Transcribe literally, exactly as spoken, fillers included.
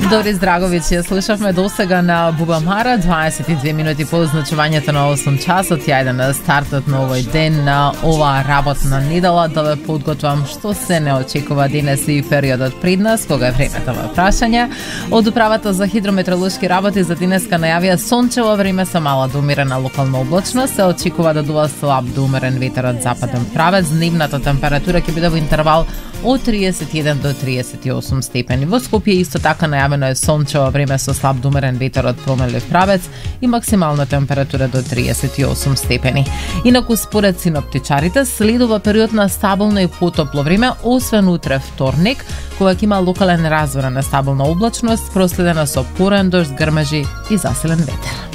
Дорис Драговиќ ја слушавме досега на Бубамара, дваесет и две минути по означувањето на осум часот. Ја иде на стартот на овој ден, на оваа работна недела, да ве подготвам што се не очекува денес и периодот пред нас, кога е времето во прашање. Од Управата за хидрометеоролошки работи за денеска најавија сончево време со мала до умерена локална облачност. Се очекува да дува слаб до умерен ветер од западен правец. Дневната температура ќе биде во интервал од триесет и еден до триесет и осум степени. Во Скопје исто така најавено е сончево време со слаб до умерен ветер од променлив правец и максимална температура до триесет и осум степени. Инаку според синоптичарите следува период на стабилно и потопло време, освен утре вторник, кога ќе има локален развор на стабилна облачност, проследена со порен дожд, грмежи и засилен ветер.